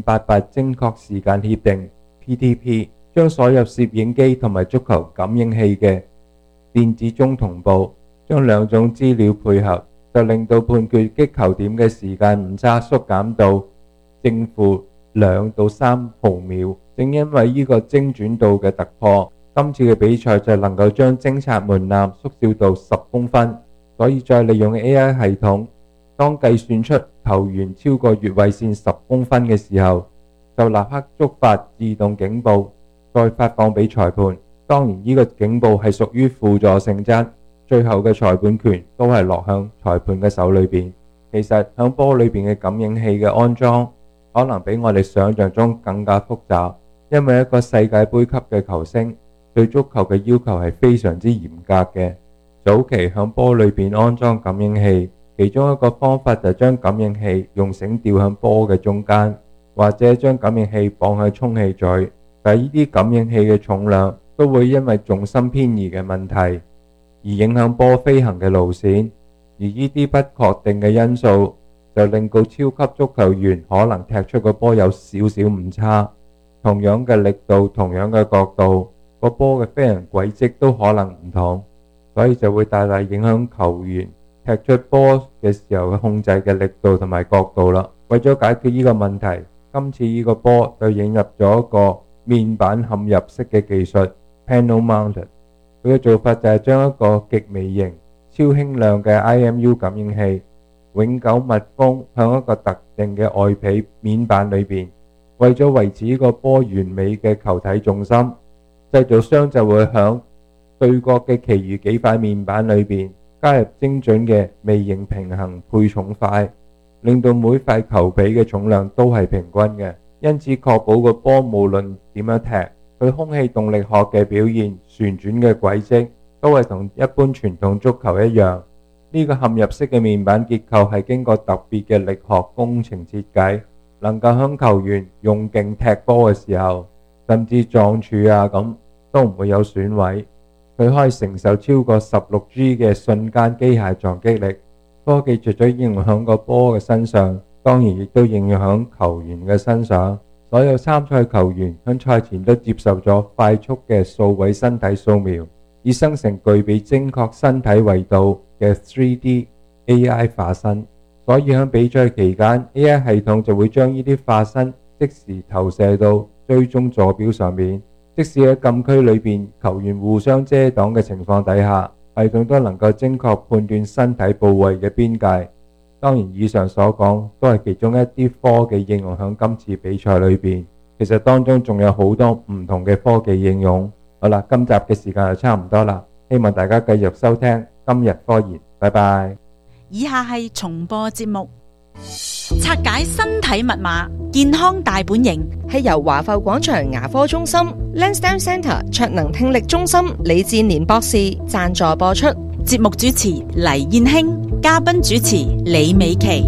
88精確時間協定 PTP， 將所有攝影機同埋足球感應器嘅電子鐘同步，將兩種資料配合，就令到判決擊球點嘅時間誤差縮減到正負2到3毫秒。正因為呢個精準度嘅突破，今次嘅比賽就能夠將偵察門檻縮小到10公分。所以再利用 AI 系統，當計算出球員超過越位線10公分嘅時候，就立刻觸發自動警報，再發放俾裁判。當然呢個警報係屬於輔助性質，最後嘅裁判權都係落向裁判嘅手裏邊。其實響波裏邊嘅感應器嘅安裝可能比我哋想象中更加複雜，因為一個世界盃級嘅球星對足球嘅要求係非常之嚴格嘅。早期響波裏邊安裝感應器，其中一個方法就係將感應器用繩吊響波嘅中間，或者將感應器綁喺充氣嘴。但係呢啲感應器嘅重量都會因為重心偏移嘅問題而影響波飛行嘅路線，而呢啲不確定嘅因素就令到超級足球員可能踢出個波有少少誤差，同樣嘅力度、同樣嘅角度，個波嘅飛行軌跡都可能唔同，所以就會大大影響球員踢出波嘅時候嘅控制嘅力度同埋角度啦。為咗解決呢個問題，今次呢個波就引入咗一個面板嵌入式嘅技術 Panel Mounted。佢嘅做法就係將一個極微型、超輕量嘅 IMU 感應器永久密封向一個特定嘅外皮面板裏邊。為咗維持呢個波完美嘅球體重心，製造商就會響對角嘅其餘幾塊面板裏邊加入精準嘅微型平衡配重塊，令到每塊球皮嘅重量都係平均嘅，因此確保個波無論點樣踢，佢空氣動力學嘅表現、旋轉嘅軌跡都係同一般傳統足球一樣。呢個嵌入式嘅面板結構係經過特別嘅力學工程設計，能夠響球員用勁踢波嘅時候，甚至撞柱啊咁都唔會有損毀。佢可以承受超過16G 嘅瞬間機械撞擊力。科技除咗應用響個波嘅身上，當然亦都應用響球員嘅身上。所有參賽球員響賽前都接受咗快速嘅數位身體掃描，以生成具備精確身體維度嘅 3D AI 化身。所以響比賽期間 AI 系統就會將呢啲化身即時投射到追蹤坐標上面，即使喺禁區裏邊球員互相遮擋嘅情況底下，系統都能夠精確判斷身體部位嘅邊界。當然以上所講都係其中一啲科技應用響今次比賽裏邊，其實當中仲有好多唔同嘅科技應用。好啦，今集嘅時間就差唔多啦，希望大家繼續收聽今日科研，拜拜。 以下係重播節目，拆解身體密碼，健康大本營， 係由華埠廣場牙科中心 Lansdowne Centre 卓能聽力中心李志年博士贊助播出。 節目主持黎燕興，嘉賓主持李美琪。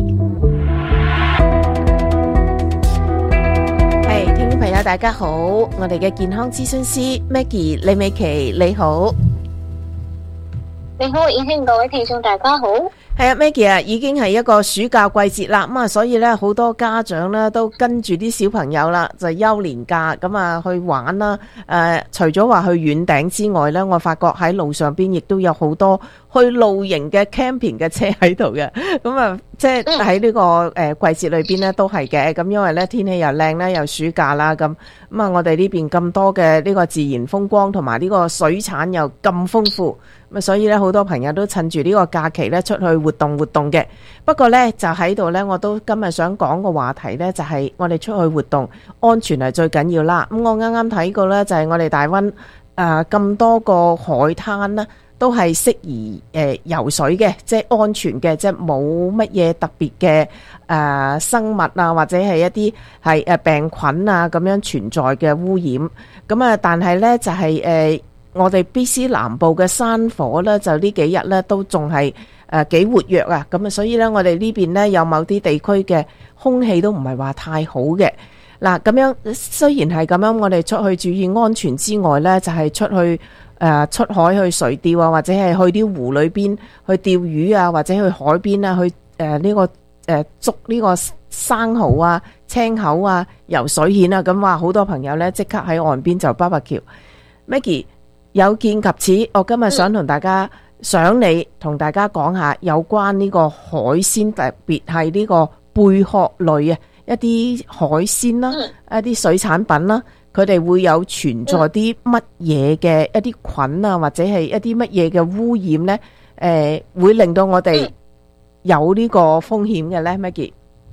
聽眾朋友大家好，我哋嘅健康諮詢師 Maggie 李美琪你好。 你好，燕興，各位聽眾大家好。 係啊 Maggie 啊，已經係一個暑假季節啦，咁啊，所以咧好多家長咧都跟住啲小朋友啦，就休年假咁啊去玩啦。除咗話去遠頂之外咧，我發覺喺路上邊亦都有好多去露營嘅 camping 嘅車喺度嘅，咁啊，即係喺呢個季節裏邊咧都係嘅。咁因為咧天氣又靚啦，又暑假啦，咁啊，我哋呢邊咁多嘅呢個自然風光同埋呢個水產又咁豐富，咁啊，所以咧好多朋友都趁住呢個假期咧出去活動嘅。不過呢，就喺度呢，我都今日想講個話題呢，就係我哋出去活動安全係最緊要啦。咁我啱啱睇過呢，就係我哋大灣咁多個海灘呢，都係適宜游水嘅，即係安全嘅，即係冇乜嘢特別嘅生物啊，或者係一啲係病菌啊咁樣存在嘅污染。咁啊，但係呢，就係我哋 BC 南部嘅山火呢，就呢幾日呢都仲係幾活躍啊，咁啊，所以呢，我哋呢邊呢有某啲地區嘅空氣都唔係話太好嘅。嗱，咁樣雖然係咁樣，我哋出去注意安全之外呢，就係出去出海去垂釣啊，或者係去啲湖裏邊去釣魚啊，或者去海邊啊，去呢個捉呢個生蠔啊、青口啊、游水蜆啊，咁話好多朋友呢即刻喺岸邊就 BBQ。Maggie 有見及此，我今日想同大家想你同大家講下有關呢個海鮮，特別係呢個貝殼類啊，一啲海鮮啦，一啲水產品啦，佢哋會有存在啲乜嘢嘅一啲菌啊，或者係一啲乜嘢嘅污染呢？會令到我哋有呢個風險嘅呢 Maggie？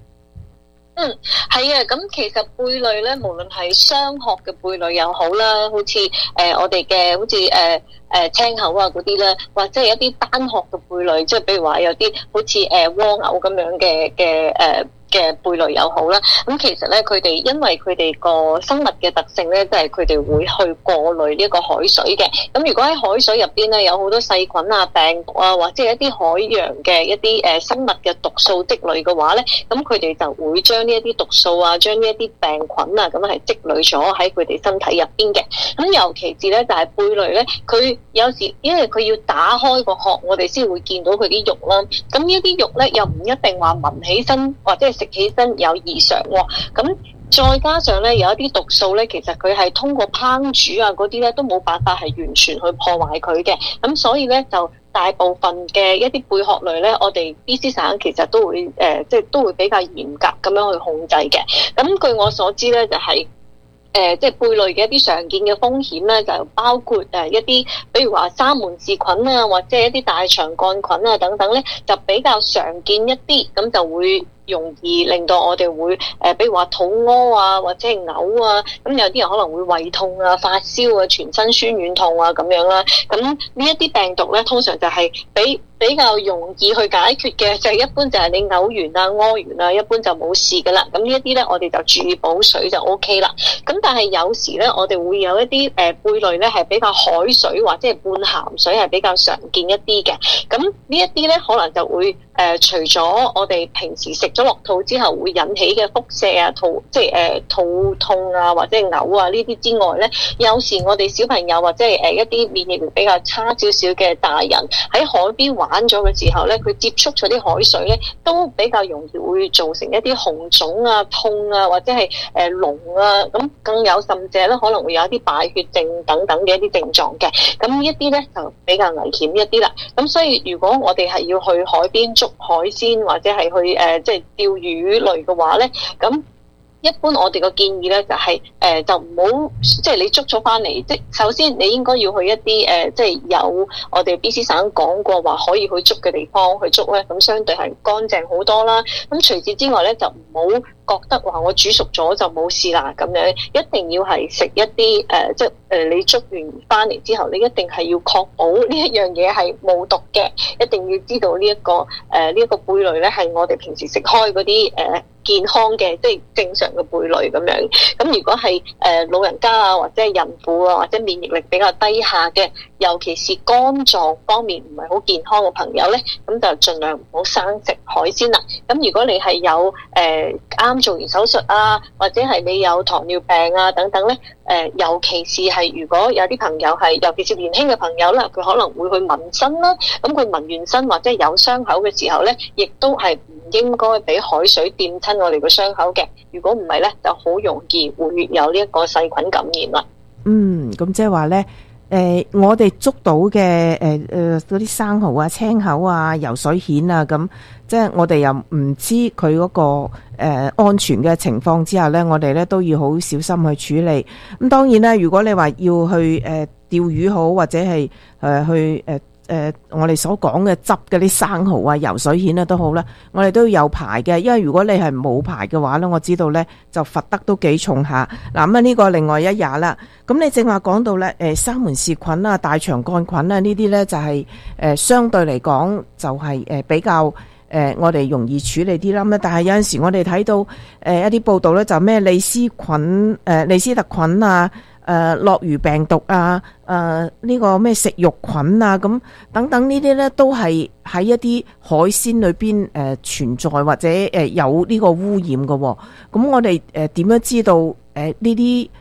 係啊，咁其實貝類咧，無論係雙殼嘅貝類又好啦，好似我哋嘅好似青口啊嗰啲啦，或者係一啲單殼嘅貝類，即係比如話有啲好似蝸牛咁樣嘅貝類又好啦，咁其實咧佢哋因為佢哋個生物嘅特性咧，即係佢哋會去過濾呢一個海水嘅。咁如果喺海水入邊咧有好多細菌啊、病毒啊，或者係一啲海洋嘅一啲生物嘅毒素積累嘅話咧，咁佢哋就會將呢一啲毒素啊、將呢一啲病菌啊咁係積累咗喺佢哋身體入邊嘅。咁尤其是咧就係貝類咧，佢有時因為佢要打開個殼，我哋先會見到佢啲肉啦。咁呢啲肉咧又唔一定話聞起身或者係食起身有異常喎，咁再加上咧有一啲毒素咧，其實佢係通過烹煮啊嗰啲咧都冇辦法係完全去破壞佢嘅，咁所以咧就大部分嘅一啲貝殼類咧，我哋 BC 省其實都會即係都會比較嚴格咁樣去控制嘅。咁據我所知咧，就係即係貝類嘅一啲常見嘅風險咧，就包括一啲，比如話沙門氏菌啊，或者一啲大腸桿菌啊等等咧，就比較常見一啲，咁就會容易令到我哋會比如話肚屙啊，或者係嘔啊，咁有啲人可能會胃痛啊、發燒啊、全身酸軟痛啊咁樣啦。咁呢一啲病毒咧，通常就係比較容易去解決嘅，就係一般就係你嘔完啊、屙完啊，一般就冇事噶啦。咁呢一啲咧，我哋就注意補水就 OK 啦。咁但係有時咧，我哋會有一啲貝類咧係比較海水或者係半鹹水係比較常見一啲嘅。咁呢一啲咧，可能就會除咗我哋平時食咗落肚之後會引起嘅腹瀉啊、肚痛啊或者係嘔啊呢啲之外咧，有時我哋小朋友或者係一啲免疫力比較差少少嘅大人喺海邊玩咗嘅時候咧，佢接觸咗啲海水咧，都比較容易會造成一啲紅腫啊、痛啊，或者係膿啊，咁更有甚者咧可能會有一啲敗血症等等嘅一啲症狀嘅。咁呢一啲咧就比較危險一啲啦。咁所以如果我哋係要去海邊捉海鮮或者係去即係釣魚類嘅話咧，咁一般我哋個建議咧就係就唔好即係你捉咗翻嚟，即係首先你應該要去一啲即係有我哋 BC 省講過話可以去捉嘅地方去捉咧，咁相對係乾淨好多啦。咁除此之外咧，就唔好覺得話我煮熟咗就冇事啦咁樣，一定要係食一啲即係你捉完翻嚟之後，你一定係要確保呢一樣嘢係冇毒嘅，一定要知道呢一個貝類咧係我哋平時食開嗰啲健康嘅，即係正常嘅貝類咁樣。咁如果係老人家啊，或者係孕婦啊，或者免疫力比較低下嘅，尤其是肝臟方面唔係好健康嘅朋友咧，咁就盡量唔好生食海鮮啦。咁如果你係有啱做完手術啊，或者係你有糖尿病啊等等咧，尤其是係如果有啲朋友係，尤其是年輕嘅朋友啦，佢可能會去紋身啦。咁佢紋完身或者有傷口嘅時候咧，亦都係唔應該俾海水掂親我哋個傷口嘅。如果唔係咧，就好容易會有呢一個細菌感染啦。 咁即係話咧，我哋捉到嘅嗰啲生蠔啊、青口啊、游水蜆啊，咁即係我哋又唔知佢嗰個安全嘅情況之下咧，我哋咧都要好小心去處理。咁當然啦，如果你話要去釣魚好，或者係去我哋所講嘅執嗰啲生蠔啊、游水蜆啊都好啦，我哋都要有牌嘅，因為如果你係冇牌嘅話咧，我知道咧就罰得都幾重下。嗱咁啊，呢個另外一也啦。咁你正話講到咧，沙門氏菌啊、大腸桿菌啊呢啲咧就係相對嚟講就係比較我哋容易處理啲啦。咁但係有陣時我哋睇到一啲報道咧，就咩利斯特菌啊、諾如病毒啊、呢個咩食肉菌啊，咁等等呢啲咧都係喺一啲海鮮裏邊存在或者有呢個污染嘅。咁我哋點樣知道呢啲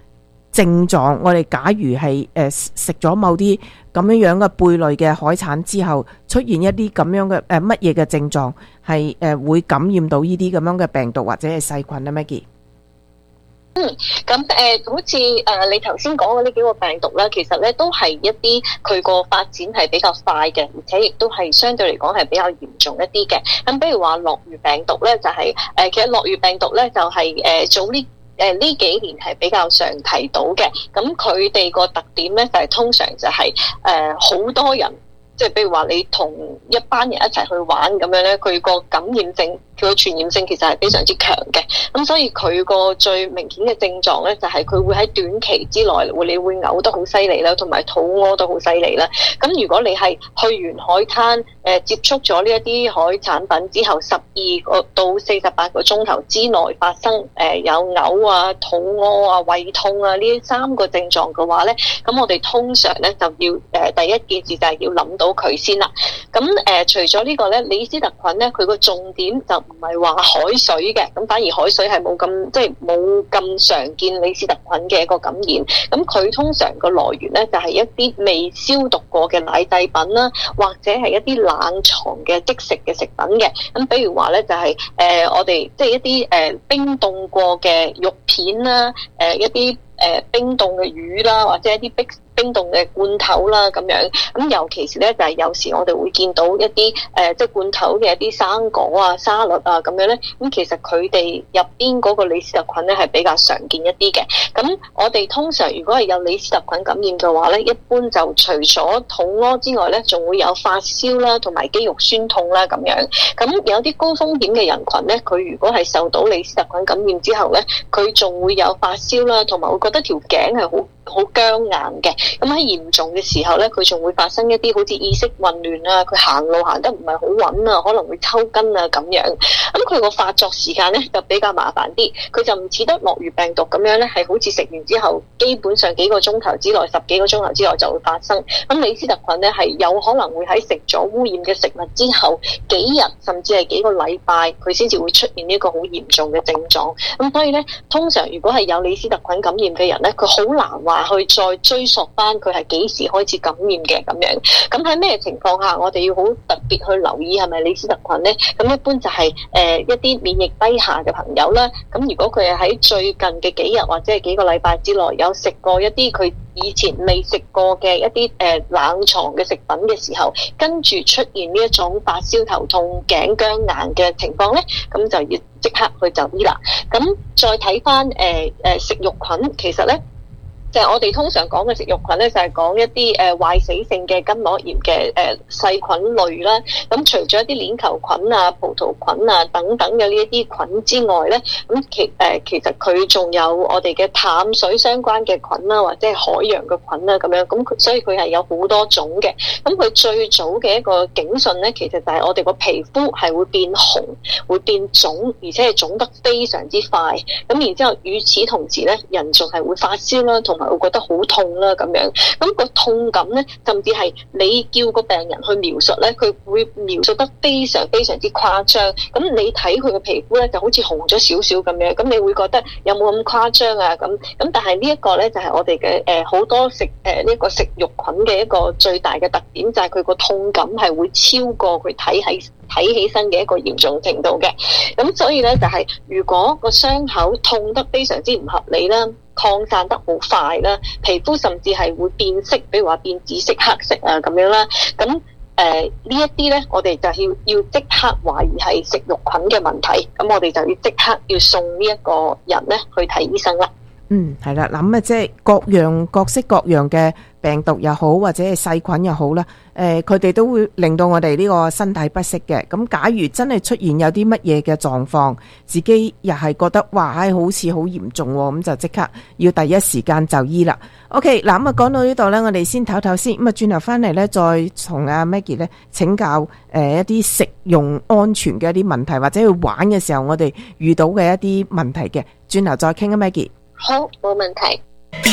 症狀，我哋假如係食咗某啲咁樣嘅貝類嘅海產之後，出現一啲咁樣嘅乜嘢嘅症狀，係會感染到呢啲咁樣嘅病毒或者係細菌咧？Maggie？ 咁好似你頭先講嘅呢幾個病毒咧，其實咧都係一啲佢個發展係比較快嘅，而且亦都係相對嚟講係比較嚴重一啲嘅。咁比如話諾如病毒咧，就係其實諾如病毒咧就係早呢幾年係比較常提到嘅。咁佢哋個特點咧就係通常就係好多人，即係比如話你同一班人一齊去玩咁樣咧，佢個感染性，佢個傳染性其實係非常之強嘅。咁所以佢個最明顯嘅症狀咧，就係佢會喺短期之內你會嘔得好犀利啦，同埋肚屙得好犀利啦。咁如果你係去完海灘接觸咗呢一啲海產品之後，12個到48個鐘頭之內發生有嘔啊、肚屙啊、胃痛啊呢3個症狀嘅話咧，咁我哋通常咧就要第一件事就係要諗到佢先啦。咁除咗呢個咧，李斯特菌咧，佢個重點就唔係話海水嘅，咁反而海水係冇咁常見李斯特菌嘅一個感染。咁佢通常個來源咧就係一啲未消毒過嘅奶製品啦，或者係一啲冷藏嘅即食嘅食品嘅。咁比如話咧就係我哋即係一啲冰凍過嘅肉片啦，一啲冰凍嘅魚啦，或者一啲冰凍嘅罐頭啦咁樣。咁尤其是咧就係有時我哋會見到一啲即係罐頭嘅一啲生果啊、沙律啊咁樣咧。咁其實佢哋入邊嗰個李斯特菌咧係比較常見一啲嘅。咁我哋通常如果係有李斯特菌感染嘅話咧，一般就除咗肚屙之外咧，仲會有發燒啦，同埋肌肉酸痛啦咁樣。咁有啲高風險嘅人群咧，佢如果係受到李斯特菌感染之後咧，佢仲會有發燒啦，同埋會覺得條頸係好僵硬嘅。咁喺嚴重嘅時候咧，佢仲會發生一啲好似意識混亂啊，佢行路行得唔係好穩啊，可能會抽筋啊咁樣。咁佢個發作時間咧就比較麻煩啲，佢就唔似得諾如病毒咁樣咧，係好似食完之後基本上幾個鐘頭之內、10幾個鐘頭之內就會發生。咁李斯特菌咧係有可能會喺食咗污染嘅食物之後幾日甚至係幾個禮拜，佢先至會出現呢個好嚴重嘅症狀。咁所以咧，通常如果係有李斯特菌感染嘅人咧，佢好難話去再追溯翻佢係幾時開始感染嘅咁樣。咁喺咩情況下我哋要好特別去留意係咪李斯特菌呢？咁一般就係一啲免疫低下嘅朋友啦。咁如果佢係喺最近嘅幾日或者係幾個禮拜之內有食過一啲佢以前未食過嘅一啲冷藏嘅食品嘅時候，跟住出現呢一種發燒、頭痛、頸僵硬嘅情況呢，咁就要即刻去就醫啦。咁再睇翻食肉菌，其實呢，就係我哋通常講嘅食肉菌咧，就係講一啲壞死性嘅筋膜炎嘅細菌類啦。咁除咗一啲鏈球菌啊、葡萄菌啊等等嘅呢一啲菌之外咧，咁其實佢仲有我哋嘅淡水相關嘅菌啦，或者係海洋嘅菌啦咁樣。咁所以佢係有好多種嘅。咁佢最早嘅一個警訊咧，其實就係我哋個皮膚係會變紅、會變腫，而且係腫得非常之快。咁然之後，與此同時咧，人仲係會發燒啦，同埋會覺得好痛啦咁樣。咁個痛感咧，甚至係你叫個病人去描述咧，佢會描述得非常非常之誇張。咁你睇佢個皮膚咧，就好似紅咗少少咁樣。咁你會覺得有冇咁誇張啊？咁但係呢一個咧，就係我哋嘅好多食呢個食肉菌嘅一個最大嘅特點，就係佢個痛感係會超過佢睇起身嘅一個嚴重程度嘅。咁所以咧，就係如果個傷口痛得非常之唔合理啦，擴散得好快啦，皮膚甚至係會變色，比如話變紫色、黑色啊咁樣啦。咁呢一啲咧，我哋就要即刻懷疑係食肉菌嘅問題，咁我哋就要即刻要送呢一個人咧去睇醫生啦。 係啦，諗啊，即係各式各樣嘅病毒又好，或者係細菌又好啦，佢哋都會令到我哋呢個身體不適嘅。咁假如真係出現有啲乜嘢嘅狀況，自己又係覺得哇，好似好嚴重喎，咁就即刻要第一時間就醫啦。OK， 嗱咁啊，講到呢度呢，我哋先唞唞先，咁啊轉頭翻嚟呢，再從阿 Maggie 呢請教一啲食用安全嘅一啲問題，或者去玩嘅時候我哋遇到嘅一啲問題嘅，轉頭再傾啊 Maggie。 好，冇問題。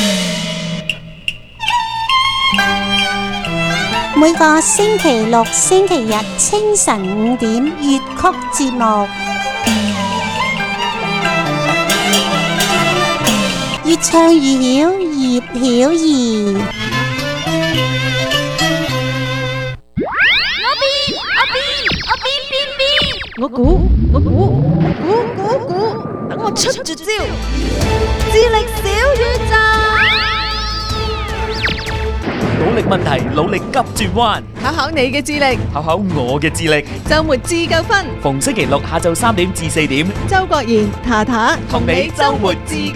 每個星期六、星期日清晨5點粵曲節目，粵唱粵曉，葉曉儀。 我估，等我出絕招，智力小宇宙。 努力問題，努力急轉彎， 考考你嘅智力， 考考我嘅智力。 周末自夠分。 逢星期六下晝3點至4點， 周國賢、塔塔同你周末自